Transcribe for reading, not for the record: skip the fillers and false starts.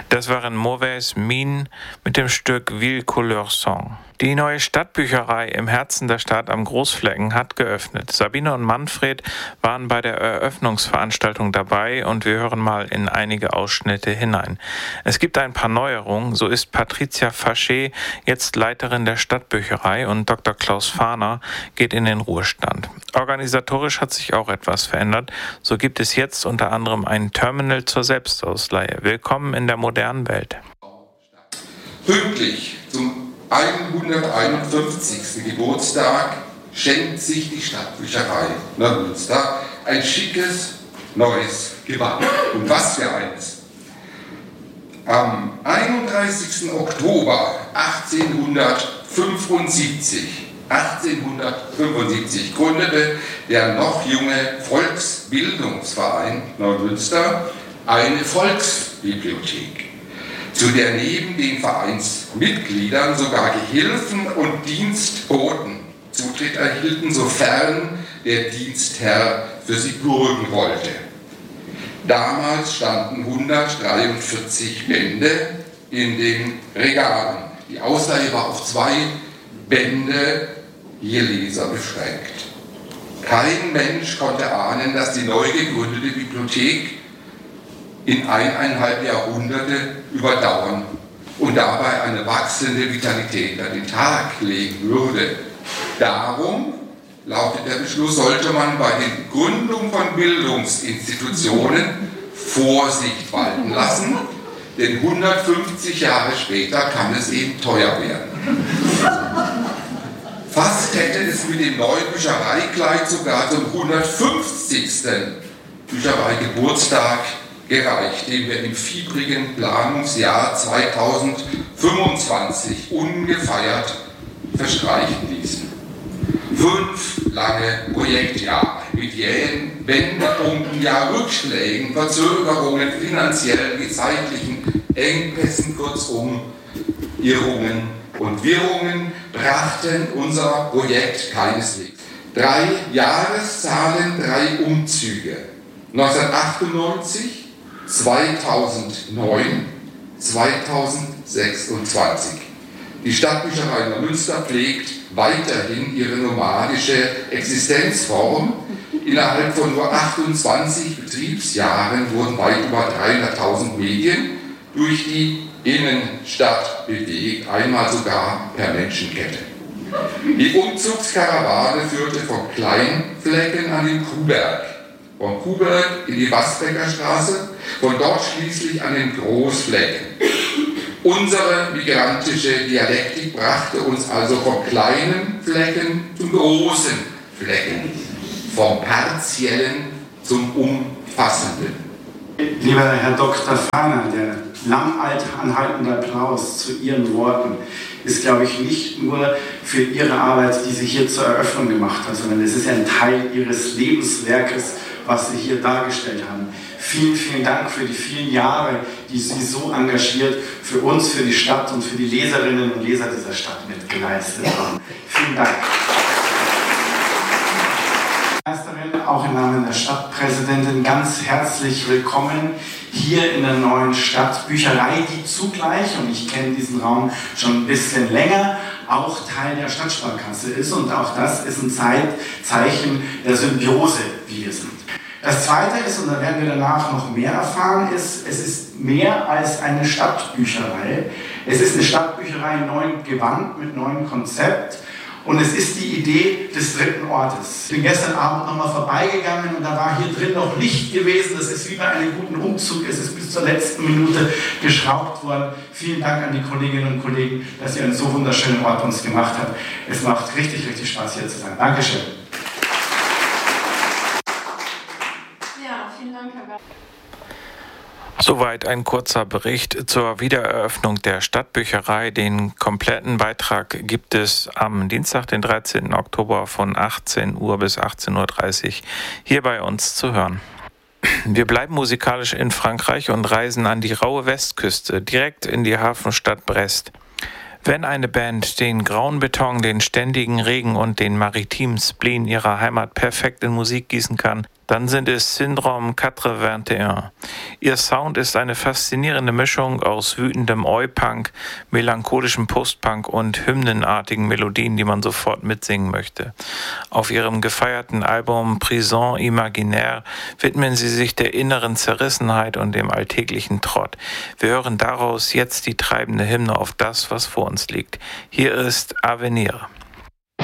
Das waren Mauvais Mine mit dem Stück Ville Couleur Sang. Die neue Stadtbücherei im Herzen der Stadt am Großflecken hat geöffnet. Sabine und Manfred waren bei der Eröffnungsveranstaltung dabei und wir hören mal in einige Ausschnitte hinein. Es gibt ein paar Neuerungen. So ist Patricia Faché jetzt Leiterin der Stadtbücherei und Dr. Klaus Fahner geht in den Ruhestand. Organisatorisch hat sich auch etwas verändert. So gibt es jetzt unter anderem ein Terminal zur Selbstausleihe. Willkommen in der modernen Welt. Pünktlich zum 151. Geburtstag schenkt sich die Stadtbücherei Neumünster ein schickes, neues Gewand. Und was für eines! Am 31. Oktober 1875 gründete der noch junge Volksbildungsverein Neumünster eine Volksbibliothek, zu der neben den Vereinsmitgliedern sogar Gehilfen und Dienstboten Zutritt erhielten, sofern der Dienstherr für sie bürgen wollte. Damals standen 143 Bände in den Regalen. Die Ausleihe war auf 2 Bände je Leser beschränkt. Kein Mensch konnte ahnen, dass die neu gegründete Bibliothek in 1,5 Jahrhunderte überdauern und dabei eine wachsende Vitalität an den Tag legen würde. Darum, lautet der Beschluss, sollte man bei den Gründungen von Bildungsinstitutionen Vorsicht walten lassen, denn 150 Jahre später kann es eben teuer werden. Fast hätte es mit dem neuen Büchereikleid sogar zum 150. Büchereigeburtstag gereicht, den wir im fiebrigen Planungsjahr 2025 ungefeiert verstreichen ließen. 5 lange Projektjahre mit jähen Wendepunkten, ja Rückschlägen, Verzögerungen, finanziellen wie zeitlichen Engpässen, kurzum Irrungen und Wirrungen brachten unser Projekt keineswegs. 3 Jahreszahlen, 3 Umzüge. 1998, 2009, 2026. Die Stadtbücherei Neumünster pflegt weiterhin ihre nomadische Existenzform. Innerhalb von nur 28 Betriebsjahren wurden weit über 300.000 Medien durch die Innenstadt bewegt, einmal sogar per Menschenkette. Die Umzugskarawane führte von Kleinflecken an den Kuhberg, von Kuhberg in die Wasbecker Straße, von dort schließlich an den Großflecken. Unsere migrantische Dialektik brachte uns also vom kleinen Flecken zum großen Flecken, vom partiellen zum umfassenden. Lieber Herr Dr. Fahner, der lang anhaltende Applaus zu Ihren Worten ist, glaube ich, nicht nur für Ihre Arbeit, die Sie hier zur Eröffnung gemacht haben, sondern es ist ein Teil Ihres Lebenswerkes, was Sie hier dargestellt haben. Vielen, vielen Dank für die vielen Jahre, die Sie so engagiert für uns, für die Stadt und für die Leserinnen und Leser dieser Stadt mitgeleistet haben. Vielen Dank. Meisterin, auch im Namen der Stadtpräsidentin, ganz herzlich willkommen hier in der neuen Stadtbücherei, die zugleich, und ich kenne diesen Raum schon ein bisschen länger, auch Teil der Stadtsparkasse ist, und auch das ist ein Zeichen der Symbiose, wie wir sind. Das Zweite ist, und da werden wir danach noch mehr erfahren, es ist mehr als eine Stadtbücherei. Es ist eine Stadtbücherei neu gewandt, mit neuem Konzept. Und es ist die Idee des dritten Ortes. Ich bin gestern Abend nochmal vorbeigegangen und da war hier drin noch Licht gewesen. Das ist wie bei einem guten Umzug. Es ist bis zur letzten Minute geschraubt worden. Vielen Dank an die Kolleginnen und Kollegen, dass ihr einen so wunderschönen Ort uns gemacht habt. Es macht richtig, richtig Spaß, hier zu sein. Dankeschön. Soweit ein kurzer Bericht zur Wiedereröffnung der Stadtbücherei. Den kompletten Beitrag gibt es am Dienstag, den 13. Oktober von 18 Uhr bis 18.30 Uhr hier bei uns zu hören. Wir bleiben musikalisch in Frankreich und reisen an die raue Westküste, direkt in die Hafenstadt Brest. Wenn eine Band den grauen Beton, den ständigen Regen und den maritimen Spleen ihrer Heimat perfekt in Musik gießen kann, Dann sind es Syndrome 81. Ihr Sound ist eine faszinierende Mischung aus wütendem Oi-Punk, melancholischem Post-Punk und hymnenartigen Melodien, die man sofort mitsingen möchte. Auf ihrem gefeierten Album Prison Imaginaire widmen sie sich der inneren Zerrissenheit und dem alltäglichen Trott. Wir hören daraus jetzt die treibende Hymne auf das, was vor uns liegt. Hier ist Avenir.